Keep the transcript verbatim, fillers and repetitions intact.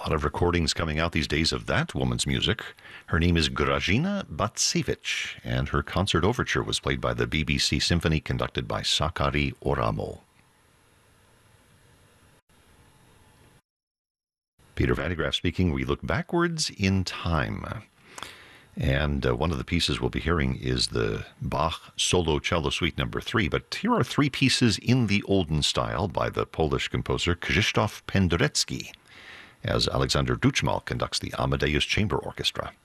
A lot of recordings coming out these days of that woman's music. Her name is Grażyna Bacewicz, and her concert overture was played by the B B C Symphony, conducted by Sakari Oramo. Peter Van de Graaff speaking. We look backwards in time. And uh, one of the pieces we'll be hearing is the Bach Solo Cello Suite number three. But here are three pieces in the olden style by the Polish composer Krzysztof Penderecki, as Alexander Duczmal conducts the Amadeus Chamber Orchestra.